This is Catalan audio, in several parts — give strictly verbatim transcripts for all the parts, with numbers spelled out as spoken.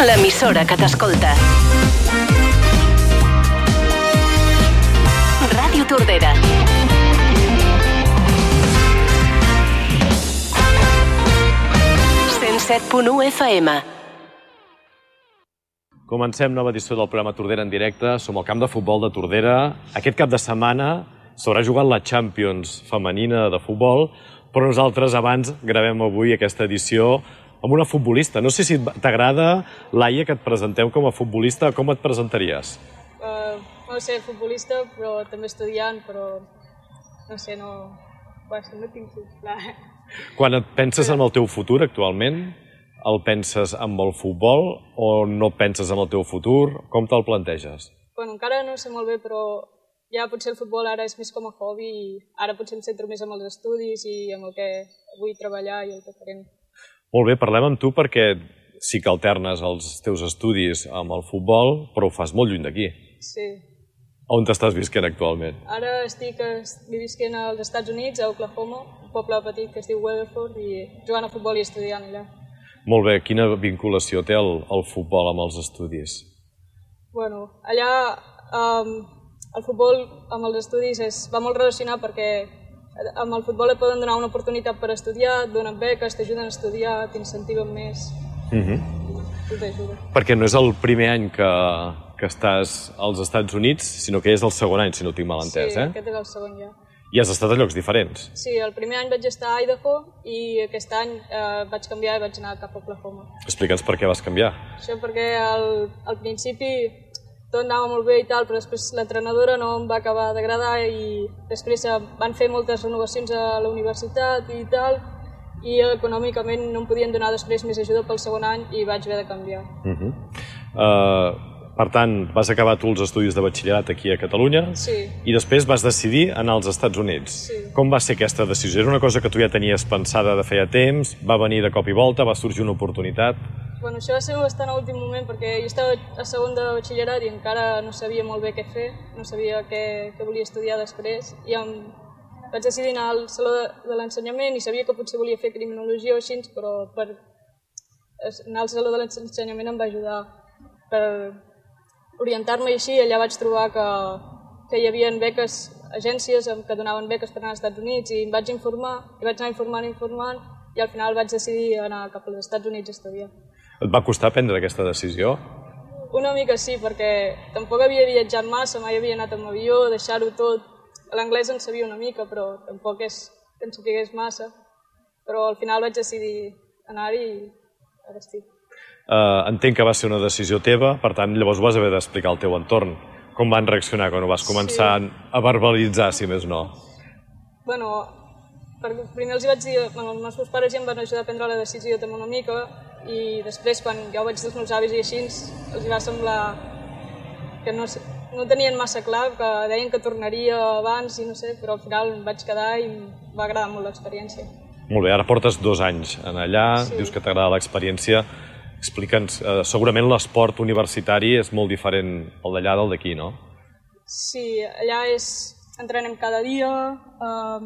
l'emissora que t'escolta. Ràdio Tordera. cent set punt u F M. Comencem nova edició del programa Tordera en directe. Som al camp de futbol de Tordera. Aquest cap de setmana s'haurà jugat la Champions femenina de futbol, però nosaltres abans gravem avui aquesta edició amb una futbolista. No sé si t'agrada, Laia, que et presentem com a futbolista. Com et presentaries? Uh, no sé, futbolista, però també estudiant, però no sé, no... Bueno, no tinc clar. Quan et penses en el teu futur actualment, el penses amb el futbol o no penses en el teu futur? Com te'l planteges? Bueno, encara no sé molt bé, però ja potser el futbol ara és més com a hobby i ara potser em centro més en els estudis i en el que vull treballar i el que farem. Molt bé, parlem amb tu perquè sí que alternes els teus estudis amb el futbol, però ho fas molt lluny d'aquí. Sí. On t'estàs visquent actualment? Ara estic visquent als Estats Units, a Oklahoma, un poble petit que es diu Weatherford, i jugant a futbol i estudiant allà. Molt bé, quina vinculació té el, el futbol amb els estudis? Bueno, allà um, el futbol amb els estudis es va molt relacionat perquè amb el futbol et poden donar una oportunitat per estudiar, et donen beques, t'ajuden a estudiar, t'incentiven més. Mm-hmm. Tot ajuda. Perquè no és el primer any que, que estàs als Estats Units, sinó que és el segon any, si no ho tinc mal entès, sí, eh? Sí, aquest és el segon ja. I has estat a llocs diferents? Sí, el primer any vaig estar a Idaho i aquest any eh, vaig canviar i vaig anar cap a Oklahoma. Explica'ns per què vas canviar. Això perquè al, al principi tot anava molt bé i tal, però després l'entrenadora no em va acabar d'agradar i després van fer moltes renovacions a la universitat i tal, i econòmicament no em podien donar després més ajuda pel segon any i vaig haver de canviar. Uh-huh. uh, per tant, vas acabar tu els estudis de batxillerat aquí a Catalunya. Sí. I després vas decidir anar als Estats Units. Sí. Com va ser aquesta decisió? Era una cosa que tu ja tenies pensada de feia temps? Va venir de cop i volta? Va sorgir una oportunitat? Bueno, això va ser bastant a l'últim moment perquè jo estava a segon de batxillerat i encara no sabia molt bé què fer, no sabia què, què volia estudiar després i em vaig decidir anar al Saló de, de l'Ensenyament i sabia que potser volia fer criminologia o així, però per anar al Saló de l'Ensenyament em va ajudar per orientar-me i així. Allà vaig trobar que, que hi havia beques, agències que donaven beques per anar als Estats Units i em vaig informar, i vaig anar informant, informant i al final vaig decidir anar cap als Estats Units a estudiar. Et va costar prendre aquesta decisió? Una mica sí, perquè tampoc havia viatjat massa, mai havia anat amb avió, deixar-ho tot. L'anglès en sabia una mica, però tampoc és que en sapigués massa. Però al final vaig decidir anar-hi i ara estic. Uh, entenc que va ser una decisió teva, per tant, llavors ho vas haver d'explicar al teu entorn. Com van reaccionar quan ho vas començar sí. a verbalitzar, si més no? Bueno, primer els hi vaig dir, bueno, els meus pares ja em van ajudar a prendre la decisió també una mica, i després, quan jo vaig dir als meus avis i així, els va semblar que no, no tenien massa clar, que deien que tornaria abans i no sé, però al final em vaig quedar i em va agradar molt l'experiència. Molt bé, ara portes dos anys en allà, sí. Dius que t'agrada l'experiència. Explica'ns, eh, segurament l'esport universitari és molt diferent el d'allà del d'aquí, no? Sí, allà és, entrenem cada dia, eh,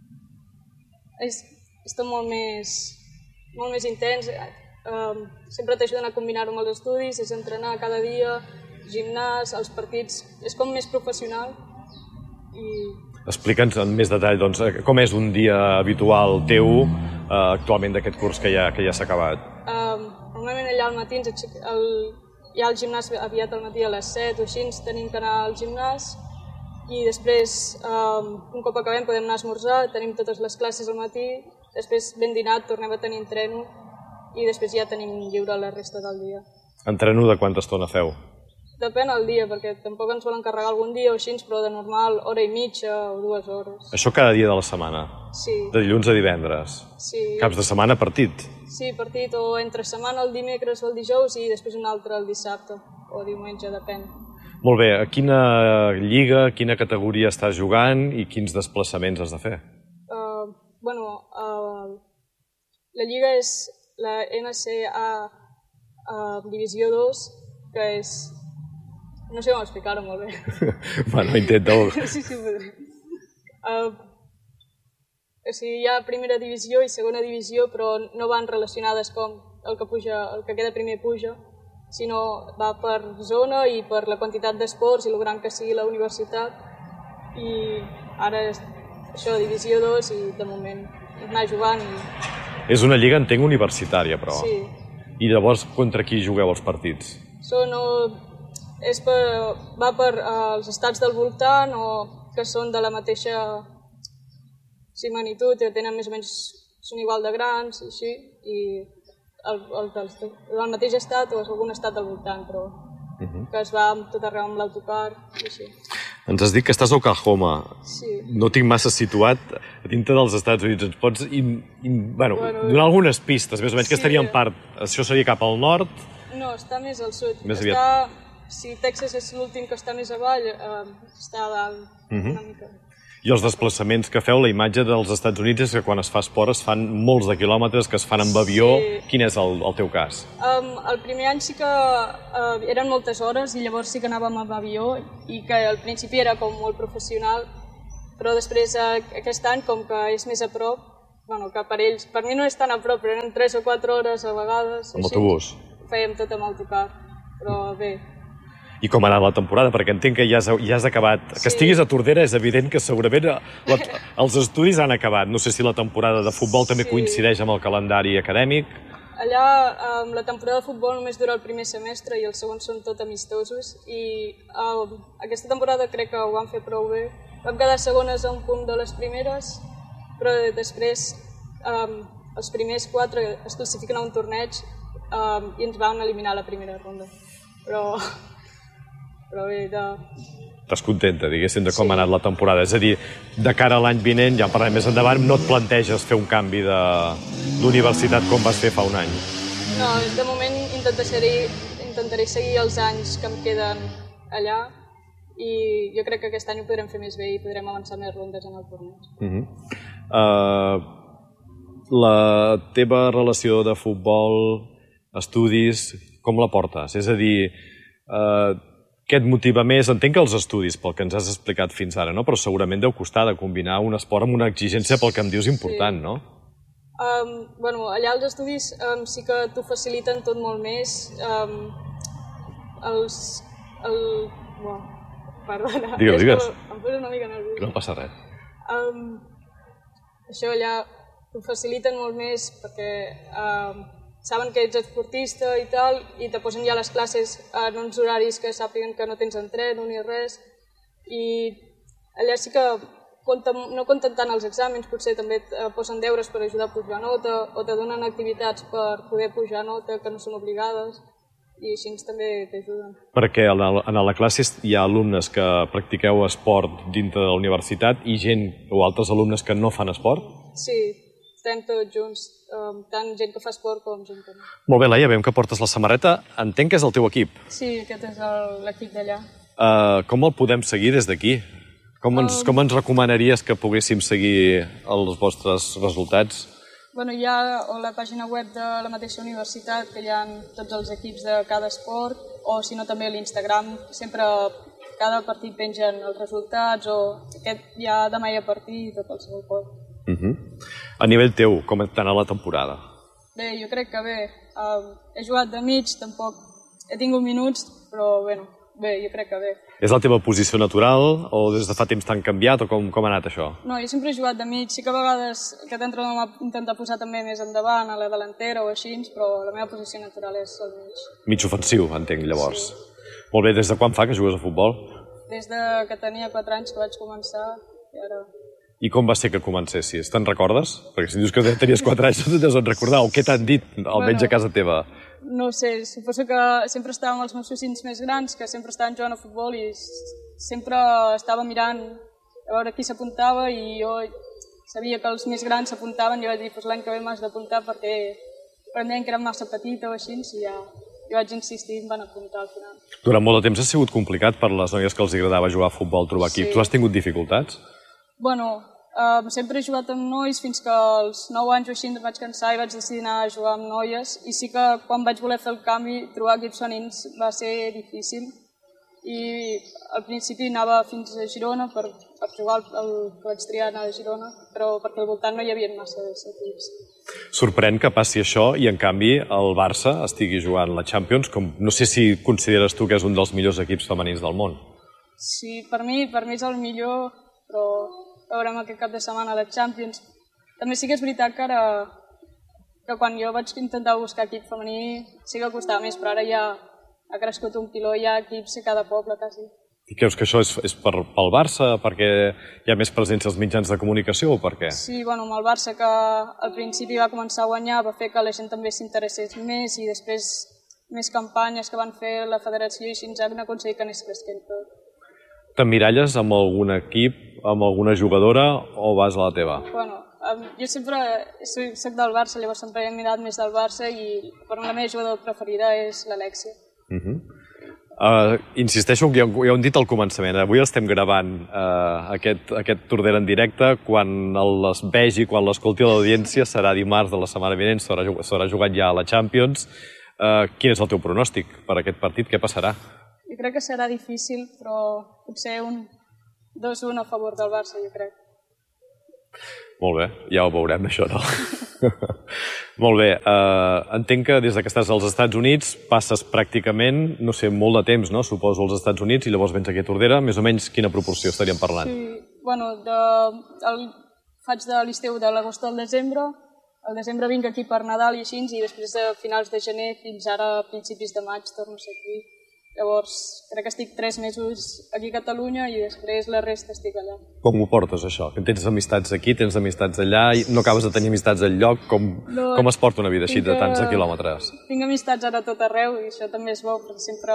és, és tot molt més, molt més intens. Uh, sempre t'ajuden a combinar-ho amb els estudis, és entrenar cada dia, gimnàs, els partits, és com més professional. I... Explica'ns en més detall doncs, com és un dia habitual teu uh, actualment d'aquest curs que ja, que ja s'ha acabat. Uh, normalment allà al matí, el, hi ha el gimnàs aviat al matí a les set o així, tenim que anar al gimnàs i després, uh, un cop acabem, podem anar a esmorzar, tenim totes les classes al matí, després ben dinat, tornem a tenir entreno i després ja tenim lliure la resta del dia. Entreno de quanta estona feu? Depèn del dia, perquè tampoc ens volen carregar algun dia o així, però de normal hora i mitja o dues hores. Això cada dia de la setmana? Sí. De dilluns a divendres? Sí. Caps de setmana partit? Sí, partit o entre setmana el dimecres o el dijous i després un altre el dissabte o diumenge, depèn. Molt bé, a quina lliga, quina categoria estàs jugant i quins desplaçaments has de fer? Uh, bueno, uh, la lliga és la N C A uh, Divisió dos, que és... No sé com explicar-ho molt bé. Bueno, intenta-ho. Sí, sí, podré. Uh, o sigui, hi ha primera divisió i segona divisió, però no van relacionades com el que, puja, el que queda primer puja, sinó va per zona i per la quantitat d'esports i el gran que sigui la universitat. I ara és això, divisió dos, i de moment anar jugant. I... És una lliga, entenc, universitària, però. Sí. I llavors, contra qui jugueu els partits? Són, és per, va per als estats del voltant o que són de la mateixa magnitud, que tenen més o menys, són igual de grans, i així, i el, el, el, el mateix estat o és algun estat del voltant, però uh -huh. que es va tot arreu amb l'autocar i així. Ens has dit que estàs a Oklahoma. Sí. No tinc massa situat dintre dels Estats Units. Ens pots in, in, bueno, bueno, donar algunes pistes, més o menys, sí. Que estaria en part... Això seria cap al nord? No, està més al sud. Més està, aviat. Si Texas és l'últim que està més avall, eh, està a dalt uh -huh. una mica. I els desplaçaments que feu, la imatge dels Estats Units és que quan es fa esport es fan molts de quilòmetres, que es fan amb avió. Sí. Quin és el, el teu cas? Um, el primer any sí que uh, eren moltes hores i llavors sí que anàvem amb avió i que al principi era com molt professional, però després uh, aquest any, com que és més a prop, bueno, que per ells, per mi no és tan a prop, però eren tres o quatre hores a vegades. Amb autobús? Fèiem tot amb autocar, però bé. I com ha anat la temporada? Perquè entenc que ja has, ja has acabat. Que sí. Estiguis a Tordera és evident que segurament la, els estudis han acabat. No sé si la temporada de futbol també sí. coincideix amb el calendari acadèmic. Allà um, la temporada de futbol només dura el primer semestre i els segons són tot amistosos. I um, aquesta temporada crec que ho vam fer prou bé. Vam quedar segones a un punt de les primeres, però després um, els primers quatre es classifiquen a un torneig um, i ens van eliminar a la primera ronda. Però... però bé, de... Estàs contenta, diguéssim, de com sí. ha anat la temporada. És a dir, de cara a l'any vinent, ja en parlarem més endavant, no et planteges fer un canvi d'universitat com vas fer fa un any? No, de moment intentaré, intentaré seguir els anys que em queden allà i jo crec que aquest any ho podrem fer més bé i podrem avançar més rondes en el torneig. Uh -huh. uh, la teva relació de futbol, estudis, com la portes? És a dir, uh, què et motiva més? Entenc que els estudis, pel que ens has explicat fins ara, no? Però segurament deu costar de combinar un esport amb una exigència pel que em dius important, sí. no? Um, bueno, allà els estudis um, sí que t'ho faciliten tot molt més. Um, els... El... Bueno, perdona. Digues, digues. Em poso una mica nerviosa. No passa res. Um, això allà t'ho faciliten molt més perquè... Um, saben que ets esportista i tal, i te posen ja les classes en uns horaris que sàpiguen que no tens entreno ni res, i allà sí que compten, no compten tant els exàmens, potser també et posen deures per ajudar a pujar nota, o te donen activitats per poder pujar nota que no són obligades, i així també t'ajuden. Perquè en la classe hi ha alumnes que practiqueu esport dintre de la universitat i gent o altres alumnes que no fan esport? Sí, estem tots junts. Um, tant gent que fa esport com gent que no. Molt bé, Laia, veiem que portes la samarreta. Entenc que és el teu equip. Sí, aquest és l'equip d'allà. Uh, com el podem seguir des d'aquí? Com, ens, um, com ens recomanaries que poguéssim seguir els vostres resultats? Bueno, hi ha la pàgina web de la mateixa universitat, que hi ha tots els equips de cada esport, o si no també l'Instagram. Sempre cada partit pengen els resultats, o aquest ja demà hi ha partit, o qualsevol cosa. Uh -huh. A nivell teu, com està anant la temporada? Bé, jo crec que bé. Um, he jugat de mig, tampoc he tingut minuts, però bueno, bé, jo crec que bé. És la teva posició natural o des de fa temps t'han canviat o com, com ha anat això? No, jo sempre he jugat de mig. Sí que a vegades aquest entrenador m'ha intentat posar també més endavant, a la delantera o així, però la meva posició natural és el mig. Mig ofensiu, entenc, llavors. Sí. Molt bé, des de quan fa que jugues a futbol? Des de que tenia quatre anys que vaig començar i ara... I com va ser que comencessis? Te'n recordes? Perquè si dius que tenies quatre anys no te'n deus recordar. O què t'han dit, almenys bueno, a casa teva? No sé, suposo que sempre estava amb els meus cosins més grans, que sempre estaven jugant a futbol i sempre estava mirant a veure qui s'apuntava i jo sabia que els més grans s'apuntaven i vaig dir pues, l'any que ve m'has d'apuntar perquè em deien que era massa petita o així i ja jo vaig insistir i em van apuntar al final. Durant molt de temps ha sigut complicat per les noies que els agradava jugar a futbol, trobar equip. Sí. Tu has tingut dificultats? Bueno, Uh, sempre he jugat amb nois fins que als nou anys o així em vaig cansar i vaig decidir anar a jugar amb noies i sí que quan vaig voler fer el canvi trobar equips femenins va ser difícil i al principi anava fins a Girona per, per jugar el, el que vaig triar anar a Girona, però perquè al voltant no hi havia massa equips. Sorprèn que passi això i, en canvi, el Barça estigui jugant la Champions, com no sé si consideres tu que és un dels millors equips femenins del món. Sí, per mi, per mi és el millor, però veurem aquest cap de setmana a la Champions. També sí que és veritat que ara, que quan jo vaig intentar buscar equip femení sí que costava més, però ara ja ha crescut un piló, hi ha equips a cada poble, quasi. I creus que això és, és per, pel Barça, perquè hi ha més presència als mitjans de comunicació o per què? Sí, bueno, amb el Barça, que al principi va començar a guanyar, va fer que la gent també s'interessés més i després més campanyes que van fer la federació i així ens han aconseguit que anés creixent tot. T'emmiralles amb algun equip, amb alguna jugadora o vas a la teva? Bueno, jo sempre soc, soc del Barça, llavors sempre he mirat més del Barça i per la meva jugadora preferida és l'Alexia. Uh -huh. uh, insisteixo que ja, ja ho hem dit al començament, avui estem gravant uh, aquest, aquest Tordera en directe, quan les vegi, quan l'escolti l'audiència serà dimarts de la setmana vinent, s'haurà jugat ja a la Champions. Uh, quin és el teu pronòstic per aquest partit? Què passarà? Jo crec que serà difícil, però potser un dos a un a favor del Barça, jo crec. Molt bé, ja ho veurem, això, no? Molt bé, uh, entenc que des que estàs als Estats Units passes pràcticament, no sé, molt de temps, no? Suposo, als Estats Units i llavors vens aquí a Tordera. Més o menys quina proporció estaríem parlant? Sí, bueno, de, el, faig de l'estiu de l'agost al desembre, al desembre vinc aquí per Nadal i així, i després de finals de gener fins ara a principis de maig torno a ser aquí. Llavors, crec que estic tres mesos aquí a Catalunya i després la resta estic allà. Com ho portes, això? Que tens amistats aquí, tens amistats allà, i no acabes de tenir amistats al lloc? Com, no, com es porta una vida així de tants quilòmetres? Tinc amistats ara a tot arreu i això també és bo, perquè sempre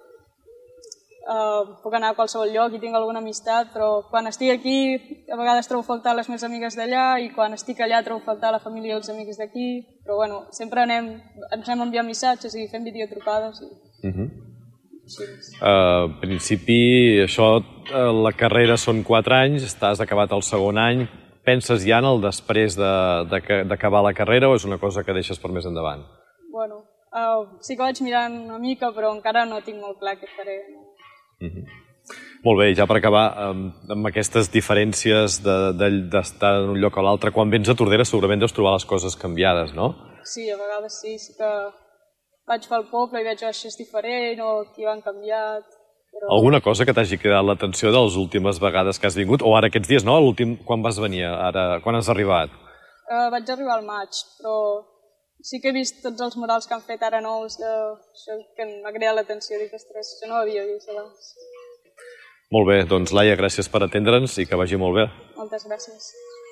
uh, puc anar a qualsevol lloc i tinc alguna amistat, però quan estic aquí a vegades trobo faltar les meves amigues d'allà i quan estic allà trobo faltar la família i els amics d'aquí, però bueno, sempre anem, ens anem enviant missatges i fem videotrucades. I... Uh -huh. Sí. Uh, en principi, això, uh, la carrera són quatre anys, estàs acabat el segon any. Penses ja en el després d'acabar de, de, la carrera o és una cosa que deixes per més endavant? Bueno, uh, sí que vaig mirant una mica, però encara no tinc molt clar què faré. Uh -huh. Molt bé, ja per acabar, amb, amb aquestes diferències d'estar de, de, en un lloc a l'altre, quan vens a Tordera segurament deus trobar les coses canviades, no? Sí, a vegades sí, sí que... vaig pel poble i veig que això és diferent o aquí han canviat. Però... Alguna cosa que t'hagi quedat l'atenció de les últimes vegades que has vingut? O ara aquests dies, no? L'últim, quan vas venir? Ara, quan has arribat? Uh, vaig arribar al maig, però sí que he vist tots els murals que han fet ara nous, de... això que m'ha creat l'atenció. Dic, ostres, això no ho havia vist abans. Molt bé, doncs Laia, gràcies per atendre'ns i que vagi molt bé. Moltes gràcies.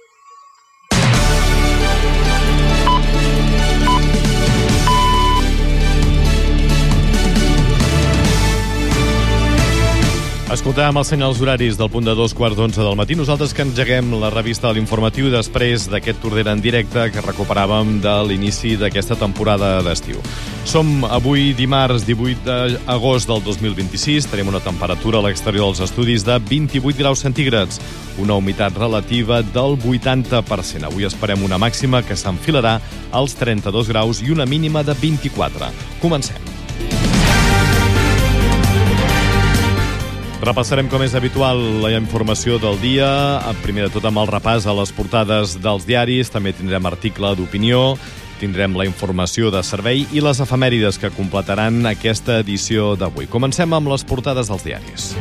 Escoltàvem els senyals horaris del punt de dos quarts d'onze del matí. Nosaltres que engeguem la revista de l'informatiu després d'aquest Tordera en directe que recuperàvem de l'inici d'aquesta temporada d'estiu. Som avui dimarts divuit d'agost del dos mil vint-i-sis. Tenim una temperatura a l'exterior dels estudis de vint-i-vuit graus centígrads, una humitat relativa del vuitanta per cent. Avui esperem una màxima que s'enfilarà als trenta-dos graus i una mínima de vint-i-quatre. Comencem. Repassarem, com és habitual, la informació del dia. Primer de tot amb el repàs a les portades dels diaris. També tindrem article d'opinió, tindrem la informació de servei i les efemèrides que completaran aquesta edició d'avui. Comencem amb les portades dels diaris.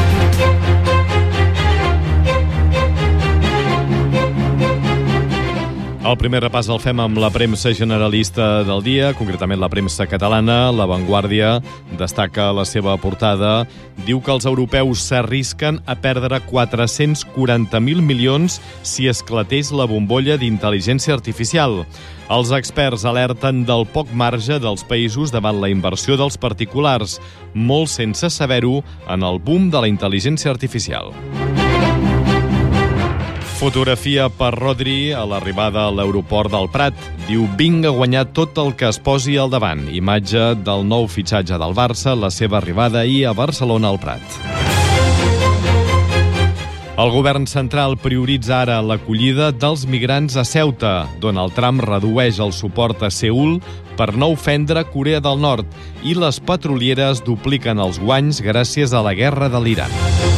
El primer repàs el fem amb la premsa generalista del dia, concretament la premsa catalana. La Vanguardia destaca la seva portada. Diu que els europeus s'arrisquen a perdre quatre-cents quaranta mil milions si esclatés la bombolla d'intel·ligència artificial. Els experts alerten del poc marge dels països davant la inversió dels particulars, molt sense saber-ho en el boom de la intel·ligència artificial. Fotografia per Rodri a l'arribada a l'aeroport del Prat. Diu, vinc a guanyar tot el que es posi al davant. Imatge del nou fitxatge del Barça, la seva arribada ahir a Barcelona al Prat. El govern central prioritza ara l'acollida dels migrants a Ceuta. Donald Trump redueix el suport a Seül per no ofendre Corea del Nord i les petrolieres dupliquen els guanys gràcies a la guerra de l'Iran.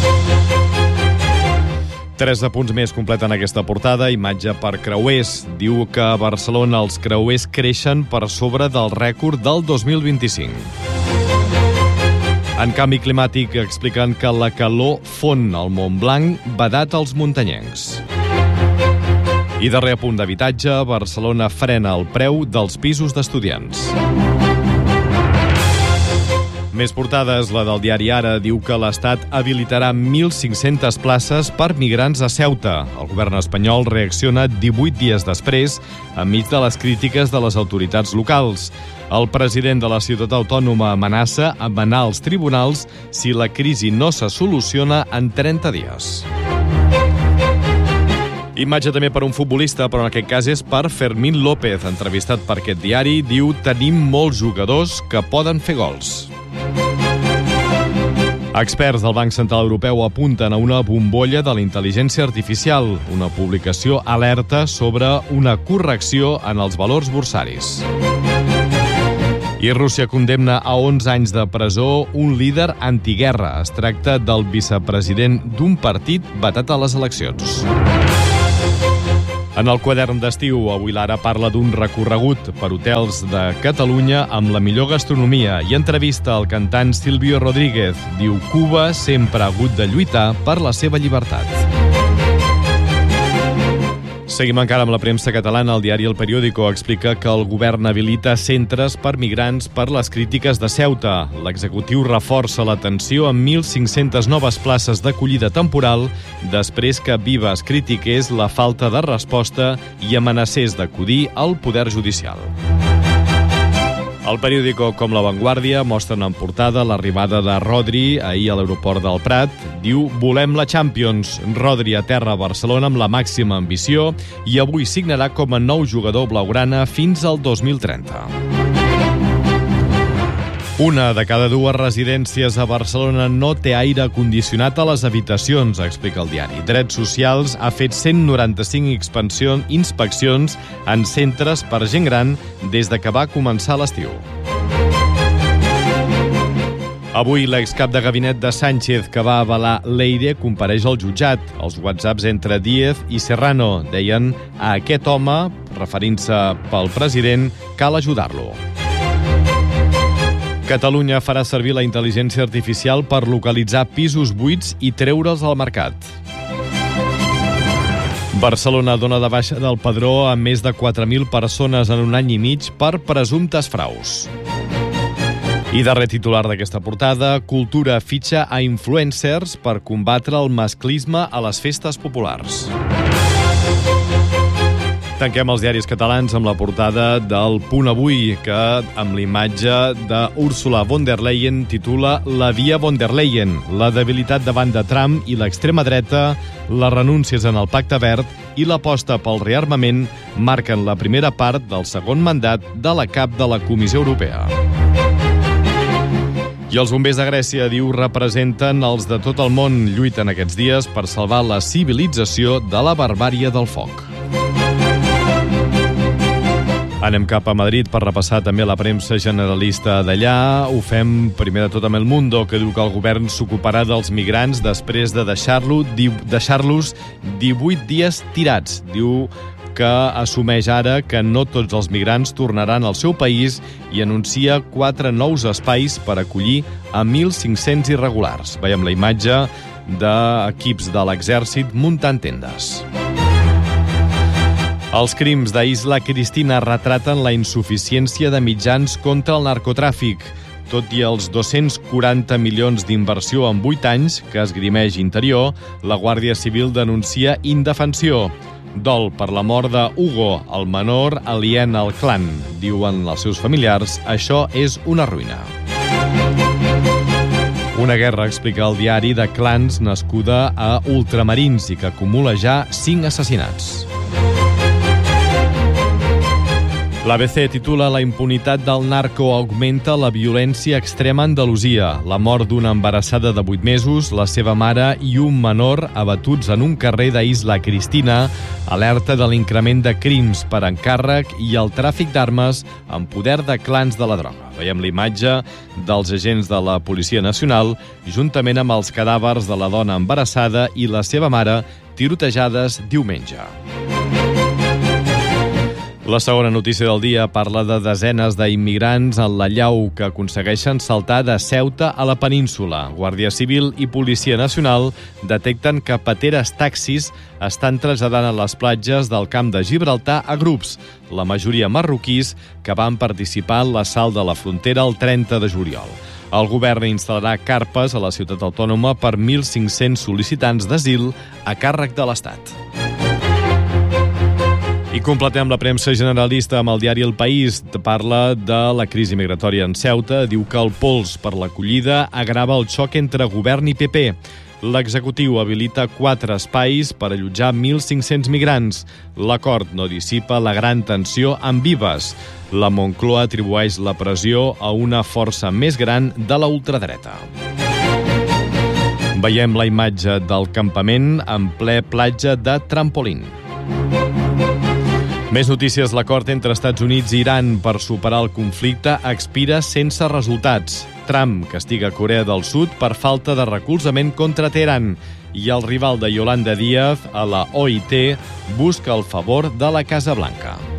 Tres apunts més completen aquesta portada. Imatge per creuers. Diu que a Barcelona els creuers creixen per sobre del rècord del dos mil vint-i-cinc. En canvi climàtic expliquen que la calor fon al Montblanc, vedat als muntanyencs. I darrer apunt d'habitatge, Barcelona frena el preu dels pisos d'estudiants. Més portades, la del diari Ara diu que l'Estat habilitarà mil cinc-centes places per migrants a Ceuta. El govern espanyol reacciona divuit dies després, enmig de les crítiques de les autoritats locals. El president de la ciutat autònoma amenaça amb anar als tribunals si la crisi no se soluciona en trenta dies. Imatge també per un futbolista, però en aquest cas és per Fermín López. Entrevistat per aquest diari, diu: tenim molts jugadors que poden fer gols. Experts del Banc Central Europeu apunten a una bombolla de la intel·ligència artificial. Una publicació alerta sobre una correcció en els valors borsaris. I Rússia condemna a onze anys de presó un líder antiguerra. Es tracta del vicepresident d'un partit vetat a les eleccions. En el quadern d'estiu, avui l'Ara parla d'un recorregut per hotels de Catalunya amb la millor gastronomia i entrevista al cantant Silvio Rodríguez. Diu: Cuba sempre ha hagut de lluitar per la seva llibertat. Seguim encara amb la premsa catalana. El diari El Periódico explica que el govern habilita centres per migrants per les crítiques de Ceuta. L'executiu reforça l'atenció amb mil cinc-centes noves places d'acollida temporal després que Vives critiqués la falta de resposta i amenacés d'acudir al Poder Judicial. El Periódico com La Vanguardia mostren en portada l'arribada de Rodri ahir a l'aeroport del Prat. Diu: volem la Champions. Rodri aterra a Barcelona amb la màxima ambició i avui signarà com a nou jugador blaugrana fins al dos mil trenta. Una de cada dues residències a Barcelona no té aire condicionat a les habitacions, explica el diari. Drets Socials ha fet cent noranta-cinc inspeccions en centres per gent gran des de que va començar l'estiu. Avui l'excap de gabinet de Sánchez, que va avalar l'Eire, compareix al jutjat. Els whatsapps entre Díez i Serrano deien: a aquest home, referint-se pel president, cal ajudar-lo. Catalunya farà servir la intel·ligència artificial per localitzar pisos buits i treure'ls al mercat. Barcelona dona de baixa del padró a més de quatre mil persones en un any i mig per presumptes fraus. I darrer titular d'aquesta portada: Cultura fitxa a influencers per combatre el masclisme a les festes populars. Tanquem els diaris catalans amb la portada del Punt Avui, que amb l'imatge d'Úrsula von der Leyen titula La via von der Leyen, la debilitat davant de Trump i l'extrema dreta, les renúncies en el Pacte Verd i l'aposta pel rearmament marquen la primera part del segon mandat de la cap de la Comissió Europea. I els bombers de Grècia, diu, representen els de tot el món, lluiten aquests dies per salvar la civilització de la barbàrie del foc. Anem cap a Madrid per repassar també la premsa generalista d'allà. Ho fem primer de tot amb El Mundo, que diu que el govern s'ocuparà dels migrants després de deixar-lo, deixar-los divuit dies tirats. Diu que assumeix ara que no tots els migrants tornaran al seu país i anuncia quatre nous espais per acollir a mil cinc-cents irregulars. Veiem la imatge d'equips de l'exèrcit muntant tendes. Els crims d'Isla Cristina retraten la insuficiència de mitjans contra el narcotràfic. Tot i els dos-cents quaranta milions d'inversió en vuit anys que esgrimeix Interior, la Guàrdia Civil denuncia indefensió. Dol per la mort de Hugo, el menor alien al clan. Diuen els seus familiars, això és una ruïna. Una guerra, explica el diari, de clans nascuda a Ultramarins i que acumula ja cinc assassinats. L'A B C titula La impunitat del narco augmenta la violència extrema a Andalusia. La mort d'una embarassada de vuit mesos, la seva mare i un menor abatuts en un carrer d'Isla Cristina alerta de l'increment de crims per encàrrec i el tràfic d'armes en poder de clans de la droga. Veiem l'imatge dels agents de la Policia Nacional juntament amb els cadàvers de la dona embarassada i la seva mare tirotejades diumenge. La segona notícia del dia parla de desenes d'immigrants en la llau que aconsegueixen saltar de Ceuta a la península. Guàrdia Civil i Policia Nacional detecten que pateres taxis estan traslladant a les platges del Camp de Gibraltar a grups, la majoria marroquís, que van participar en l'assalt de la frontera el trenta de juliol. El govern instal·larà carpes a la ciutat autònoma per mil cinc-cents sol·licitants d'asil a càrrec de l'Estat. I completem la premsa generalista amb el diari El País. Parla de la crisi migratòria en Ceuta. Diu que el pols per l'acollida agrava el xoc entre govern i P P. L'executiu habilita quatre espais per allotjar mil cinc-cents migrants. L'acord no dissipa la gran tensió amb Vives. La Moncloa atribueix la pressió a una força més gran de la ultradreta. Veiem la imatge del campament en ple platja de Trampolín. Més notícies. L'acord entre Estats Units i Iran per superar el conflicte expira sense resultats. Trump castiga Corea del Sud per falta de recolzament contra Teheran i el rival de Yolanda Díaz a la O I T busca el favor de la Casa Blanca.